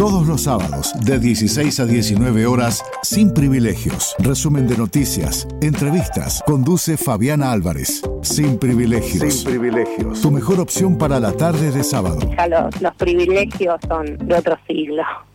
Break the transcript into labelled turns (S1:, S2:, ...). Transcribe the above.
S1: Todos los sábados, de 16 a 19 horas, Sin Privilegios. Resumen de noticias, entrevistas. Conduce Fabiana Álvarez. Sin Privilegios. Sin Privilegios. Tu mejor opción para la tarde de sábado.
S2: Ya los privilegios son de otro siglo.